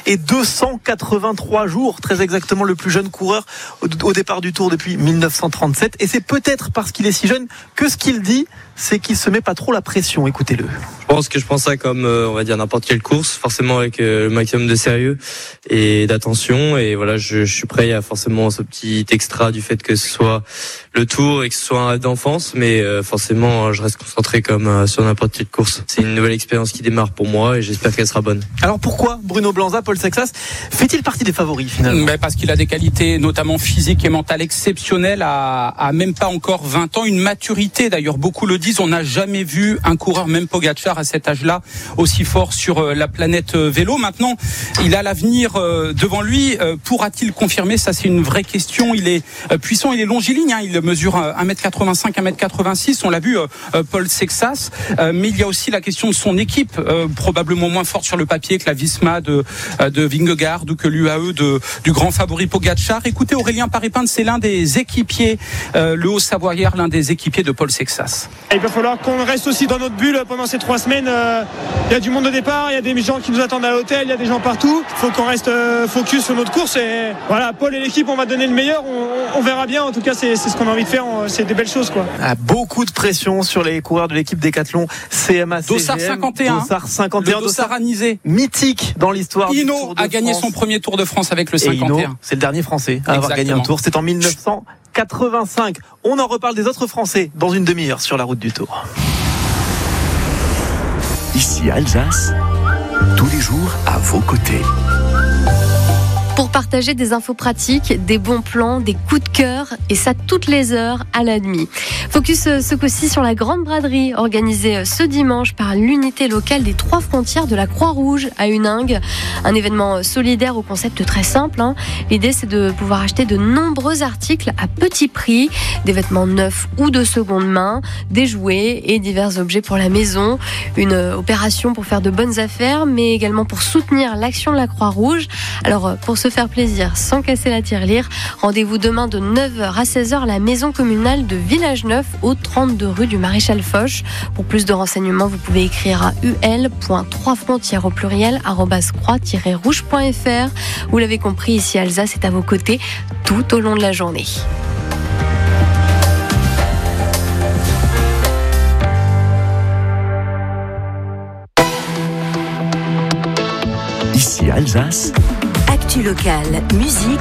et 283 jours, très exactement le plus jeune coureur au départ du Tour depuis 1937. Et c'est peut-être parce qu'il est si jeune que ce qu'il dit, c'est qu'il se met pas trop la pression. Écoutez-le. Je pense ça comme on va dire n'importe quelle course, forcément avec le maximum de sérieux et d'attention. Et voilà, je suis prêt. Il y a forcément ce petit extra du fait que ce soit le Tour et que ce soit un rêve d'enfance, mais forcément je reste concentré comme sur n'importe quelle course. C'est une nouvelle expérience qui démarre pour moi et j'espère qu'elle sera bonne. Alors pourquoi Bruno Blanza, Paul Sexas fait-il partie des favoris finalement? Parce qu'il a des qualités notamment physiques et mentales exceptionnelles à même pas encore 20 ans, une maturité d'ailleurs, beaucoup le disent, on n'a jamais vu un coureur, même Pogačar à cet âge-là, aussi fort sur la planète vélo. Maintenant, il a l'avenir devant lui. Pourra-t-il confirmer? Ça, c'est une vraie question. Il est puissant, il est longiligne, il mesure 1m85, 1m86. On l'a vu, Paul Sexas. Mais il y a aussi la question de son équipe, probablement moins forte sur le papier que la Visma de Vingegaard ou que l'UAE du grand favori Pogačar. Écoutez, Aurélien Paré-Pinte, c'est l'un des équipiers, le Haut-Savoyard, l'un des équipiers de Paul Sexas. Il va falloir qu'on reste aussi dans notre bulle pendant ces 3 semaines. Il y a du monde au départ, il y a des gens qui nous attendent à l'hôtel, il y a des gens partout. Il faut qu'on reste focus sur notre course. Et voilà, Paul et l'équipe, on va donner le meilleur. On verra bien. En tout cas, c'est ce qu'on a envie de faire. C'est des belles choses, quoi. Beaucoup de pression sur les coureurs de l'équipe Décathlon CMA CGM. Dossard 51. Dossard 51. Le Dossard anisé. Mythique dans l'histoire du Tour de France. Hinault a gagné son premier Tour de France avec le 51. Hinault, c'est le dernier Français à avoir gagné un Tour. C'est en 1985. On en reparle des autres Français dans une demi-heure sur la route du Tour. Ici Alsace, tous les jours à vos côtés. Pour partager des infos pratiques, des bons plans, des coups de cœur, et ça toutes les heures à la demi. Focus ce coup-ci sur la grande braderie organisée ce dimanche par l'unité locale des 3 frontières de la Croix-Rouge à Huningue. Un événement solidaire au concept très simple. L'idée, c'est de pouvoir acheter de nombreux articles à petit prix, des vêtements neufs ou de seconde main, des jouets et divers objets pour la maison. Une opération pour faire de bonnes affaires, mais également pour soutenir l'action de la Croix-Rouge. Alors, pour se faire plaisir sans casser la tirelire, rendez-vous demain de 9h à 16h à la maison communale de Village-Neuf au 32 rue du Maréchal Foch. Pour plus de renseignements, vous pouvez écrire à ul.3frontières au pluriel @croix-rouge.fr. Vous l'avez compris, ici Alsace est à vos côtés tout au long de la journée. Ici Alsace. Actu locale, musique,